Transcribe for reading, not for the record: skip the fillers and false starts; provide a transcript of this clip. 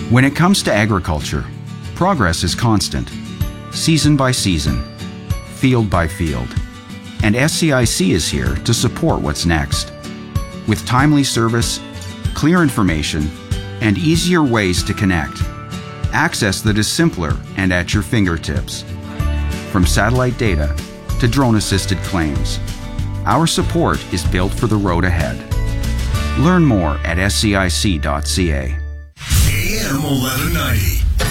When it comes to agriculture, progress is constant, season by season, field by field, and SCIC is here to support what's next. With timely service, clear information, and easier ways to connect, access that is simpler and at your fingertips. From satellite data to drone-assisted claims, our support is built for the road ahead. Learn more at scic.ca. AM 1190.